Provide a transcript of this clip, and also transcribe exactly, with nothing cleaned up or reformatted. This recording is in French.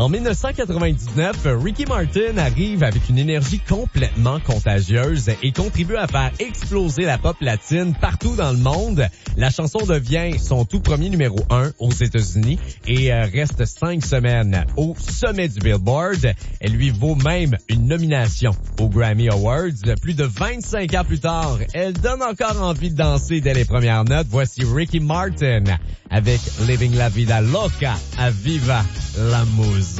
En dix-neuf cent quatre-vingt-dix-neuf, Ricky Martin arrive avec une énergie complètement contagieuse et contribue à faire exploser la pop latine partout dans le monde. La chanson devient son tout premier numéro un aux États-Unis et reste cinq semaines au sommet du Billboard. Elle lui vaut même une nomination aux Grammy Awards. Plus de vingt-cinq ans plus tard, elle donne encore envie de danser dès les premières notes. Voici Ricky Martin avec Living la Vida Loca à Viva la Musique.